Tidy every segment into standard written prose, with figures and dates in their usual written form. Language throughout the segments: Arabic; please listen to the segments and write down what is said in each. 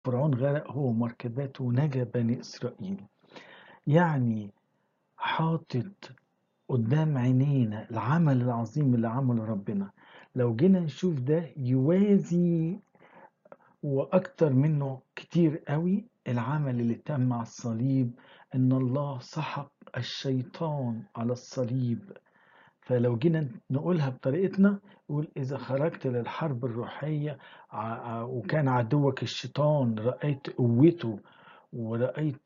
فرعون غرق هو ومركباته ونجا بني إسرائيل. يعني حاطط قدام عينينا العمل العظيم اللي عمله ربنا. لو جينا نشوف ده يوازي وأكتر منه كتير قوي العمل اللي تم على الصليب، إن الله سحق الشيطان على الصليب. فلو جينا نقولها بطريقتنا، يقول إذا خرجت للحرب الروحية وكان عدوك الشيطان، رأيت قوته ورأيت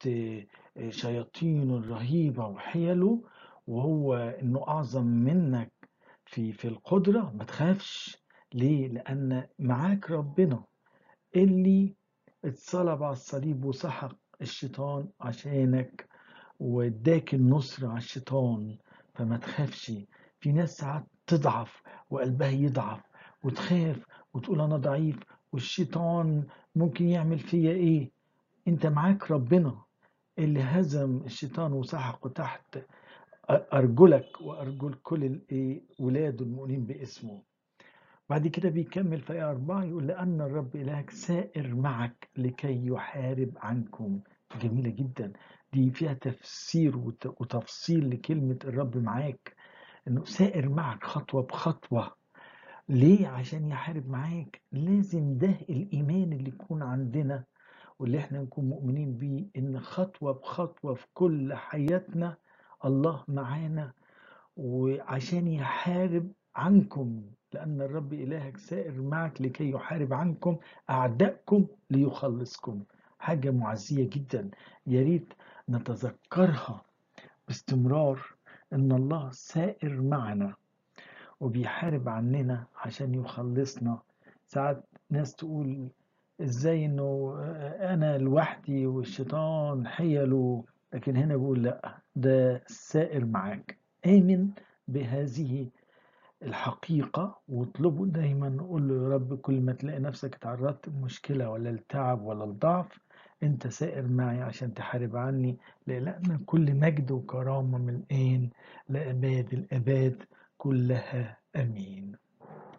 شياطينه الرهيبة وحيله، وهو إنه أعظم منك في القدرة، ما تخافش. ليه؟ لأن معاك ربنا اللي اتصلب على الصليب وسحق الشيطان عشانك واداك النصر على الشيطان. فما تخافش. في ناس ساعات تضعف وقلبها يضعف وتخاف وتقول انا ضعيف والشيطان ممكن يعمل فيا ايه. انت معاك ربنا اللي هزم الشيطان وسحقه تحت ارجلك وارجل كل ولاده المؤمنين باسمه. بعد كده بيكمل في آية 4 يقول لأن الرب إلهك سائر معك لكي يحارب عنكم. جميلة جدا. دي فيها تفسير وتفصيل لكلمة الرب معاك، إنه سائر معك خطوة بخطوة. ليه؟ عشان يحارب معاك. لازم ده الإيمان اللي يكون عندنا واللي احنا نكون مؤمنين بيه، إن خطوة بخطوة في كل حياتنا الله معانا، وعشان يحارب عنكم. لأن الرب إلهك سائر معك لكي يحارب عنكم أعدائكم ليخلصكم. حاجة معزية جدا، يا ريت نتذكرها باستمرار، إن الله سائر معنا وبيحارب عننا عشان يخلصنا. ساعات ناس تقول إزاي إنه أنا لوحدي والشيطان حيله، لكن هنا بقول لأ، ده سائر معاك. آمن بهذه الحقيقة واطلبه دايما. نقول له يا رب كل ما تلاقي نفسك اتعرضت لمشكلة ولا التعب ولا الضعف، انت سائر معي عشان تحارب عني. لأن كل مجد وكرامة من الآن لأباد الآباد كلها أمين.